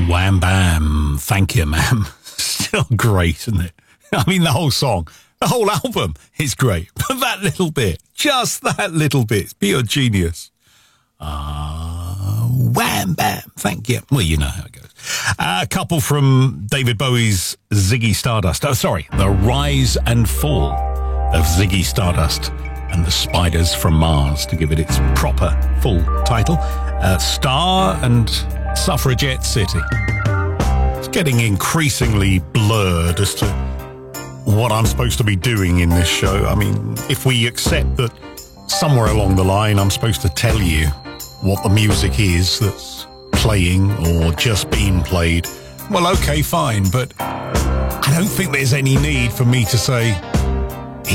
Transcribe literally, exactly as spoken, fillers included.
Wham Bam, thank you, ma'am. Still great, isn't it? I mean, the whole song, the whole album is great. But that little bit, just that little bit, pure genius. Uh, wham Bam, thank you. Well, you know how it goes. Uh, a couple from David Bowie's Ziggy Stardust. Oh, sorry, The Rise and Fall of Ziggy Stardust and the Spiders from Mars, to give it its proper full title. Uh, Star and Suffragette City. It's getting increasingly blurred as to what I'm supposed to be doing in this show. I mean, if we accept that somewhere along the line I'm supposed to tell you what the music is that's playing or just being played, well, okay, fine, but I don't think there's any need for me to say,